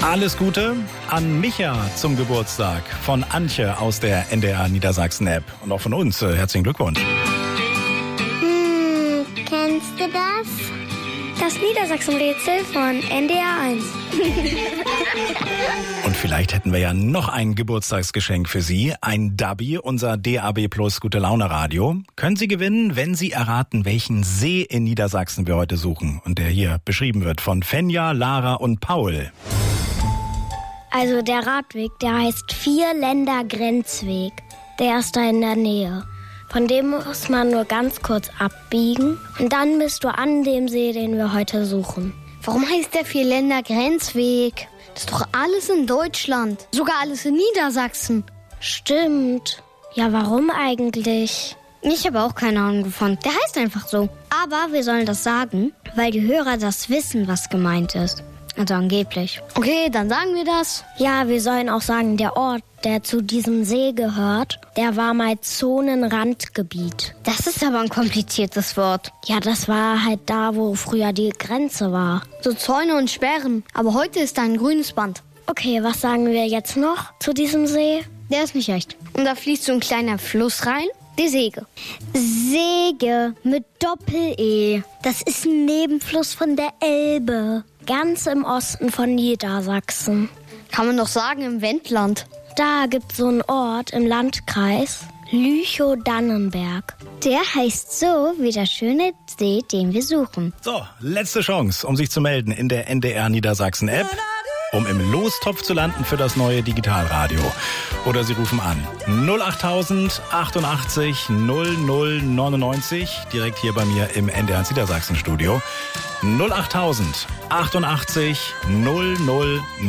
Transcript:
Alles Gute an Micha zum Geburtstag von Antje aus der NDR Niedersachsen-App. Und auch von uns herzlichen Glückwunsch. Kennst du das? Das Niedersachsen-Rätsel von NDR 1. Und vielleicht hätten wir ja noch ein Geburtstagsgeschenk für Sie. Ein Dubby, unser DAB Plus Gute Laune Radio. Können Sie gewinnen, wenn Sie erraten, welchen See in Niedersachsen wir heute suchen. Und der hier beschrieben wird von Fenja, Lara und Paul. Also der Radweg, der heißt Vierländer-Grenzweg. Der ist da in der Nähe. Von dem muss man nur ganz kurz abbiegen und dann bist du an dem See, den wir heute suchen. Warum heißt der Vierländer-Grenzweg? Das ist doch alles in Deutschland. Sogar alles in Niedersachsen. Stimmt. Ja, warum eigentlich? Ich habe auch keine Ahnung gefunden. Der heißt einfach so. Aber wir sollen das sagen, weil die Hörer das wissen, was gemeint ist. Also angeblich. Okay, dann sagen wir das. Ja, wir sollen auch sagen, der Ort, der zu diesem See gehört, der war mal Zonenrandgebiet. Das ist aber ein kompliziertes Wort. Ja, das war halt da, wo früher die Grenze war. So Zäune und Sperren. Aber heute ist da ein grünes Band. Okay, was sagen wir jetzt noch zu diesem See? Der ist nicht echt. Und da fließt so ein kleiner Fluss rein. Die Sege. Sege mit Doppel-E. Das ist ein Nebenfluss von der Elbe. Ganz im Osten von Niedersachsen. Kann man doch sagen, im Wendland. Da gibt's so einen Ort im Landkreis, Lüchow-Dannenberg. Der heißt so wie der schöne See, den wir suchen. So, letzte Chance, um sich zu melden in der NDR Niedersachsen-App, um im Lostopf zu landen für das neue Digitalradio. Oder Sie rufen an 08000 88 00 99, direkt hier bei mir im NDR Niedersachsen Studio. 08000 88 00 99.